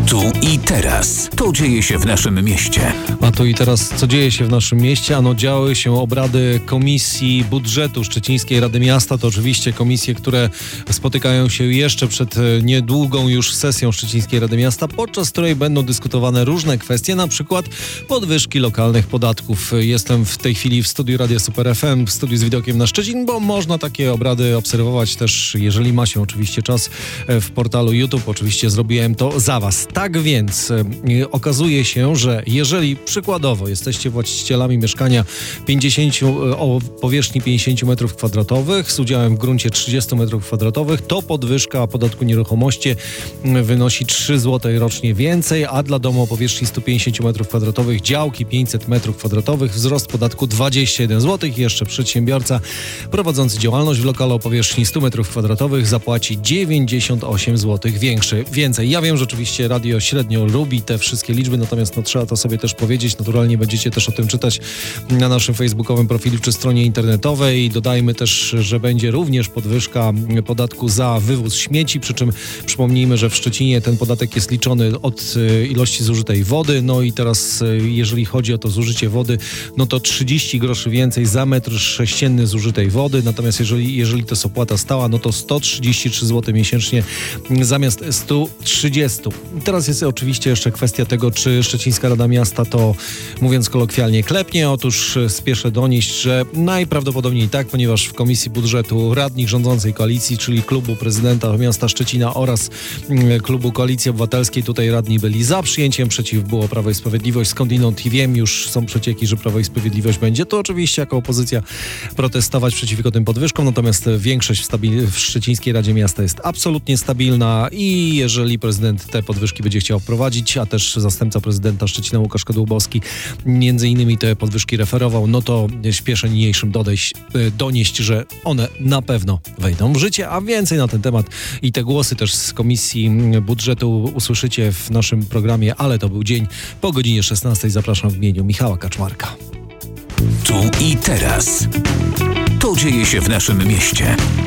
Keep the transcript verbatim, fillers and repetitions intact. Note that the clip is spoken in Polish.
Tu i teraz. To dzieje się w naszym mieście. A tu i teraz, co dzieje się w naszym mieście? Ano, działy się obrady Komisji Budżetu Szczecińskiej Rady Miasta. To oczywiście komisje, które spotykają się jeszcze przed niedługą już sesją Szczecińskiej Rady Miasta, podczas której będą dyskutowane różne kwestie, na przykład podwyżki lokalnych podatków. Jestem w tej chwili w studiu Radia Super F M, w studiu z widokiem na Szczecin, bo można takie obrady obserwować też, jeżeli ma się oczywiście czas, w portalu YouTube. Oczywiście zrobiłem to za Was. Tak więc e, okazuje się, że jeżeli przykładowo jesteście właścicielami mieszkania pięćdziesiąt, o powierzchni pięćdziesiąt metrów kwadratowych z udziałem w gruncie trzydzieści metrów kwadratowych, to podwyżka podatku nieruchomości wynosi trzy złote rocznie więcej, a dla domu o powierzchni sto pięćdziesiąt metrów kwadratowych, działki pięćset metrów kwadratowych, wzrost podatku dwadzieścia jeden złotych. Jeszcze przedsiębiorca prowadzący działalność w lokalu o powierzchni sto metrów kwadratowych zapłaci dziewięćdziesiąt osiem złotych większy, więcej. Ja wiem, że oczywiście radio średnio lubi te wszystkie liczby, natomiast no, trzeba to sobie też powiedzieć. Naturalnie będziecie też o tym czytać na naszym facebookowym profilu czy stronie internetowej. Dodajmy też, że będzie również podwyżka podatku za wywóz śmieci, przy czym przypomnijmy, że w Szczecinie ten podatek jest liczony od ilości zużytej wody. No i teraz jeżeli chodzi o to zużycie wody, no to trzydzieści groszy więcej za metr sześcienny zużytej wody, natomiast jeżeli, jeżeli to jest opłata stała, no to sto trzydzieści trzy złote miesięcznie zamiast stu trzydziestu. Teraz jest oczywiście jeszcze kwestia tego, czy Szczecińska Rada Miasta to, mówiąc kolokwialnie, klepnie. Otóż spieszę donieść, że najprawdopodobniej tak, ponieważ w Komisji Budżetu radnych rządzącej koalicji, czyli klubu prezydenta miasta Szczecina oraz klubu Koalicji Obywatelskiej, tutaj radni byli za przyjęciem, przeciw było Prawo i Sprawiedliwość. Skądinąd i wiem, już są przecieki, że Prawo i Sprawiedliwość będzie to oczywiście jako opozycja protestować przeciwko tym podwyżkom, natomiast większość w, stabil- w Szczecińskiej Radzie Miasta jest absolutnie stabilna i jeżeli prezydent te podwyżki będzie chciał wprowadzić, a też zastępca prezydenta Szczecina Łukasz Kadłubowski między innymi te podwyżki referował, no to śpieszę niniejszym dodejść, donieść, że one na pewno wejdą w życie, a więcej na ten temat i te głosy też z Komisji Budżetu usłyszycie w naszym programie, ale to był dzień po godzinie szesnastej. Zapraszam w imieniu Michała Kaczmarka. Tu i teraz. To dzieje się w naszym mieście.